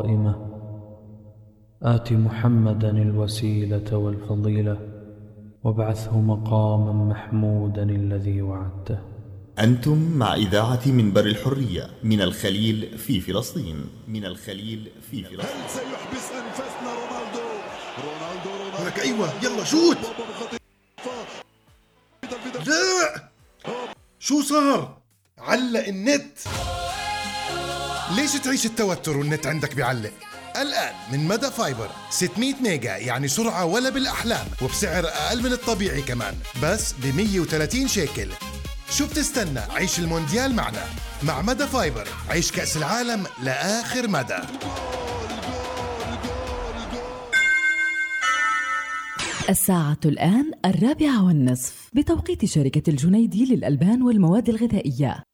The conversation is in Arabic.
آت محمدا الوسيلة والفضيلة وابعثه مقاما محمودا الذي وعدته. أنتم مع إذاعة منبر الحرية من الخليل في فلسطين. هل سيحبس أنفاسنا رونالدو؟ لك أيوة، يلا شوت. لا، شو صار؟ علق النت. ليش تعيش التوتر والنت عندك بيعلق؟ الآن من مدى فايبر 600 ميجا، يعني سرعة ولا بالأحلام، وبسعر أقل من الطبيعي كمان، بس ب 130 شيكل. شو بتستنى؟ عيش المونديال معنا. مع مدى فايبر عيش كأس العالم لآخر مدى. الساعة الآن 4:15 بتوقيت شركة الجنيدي للألبان والمواد الغذائية.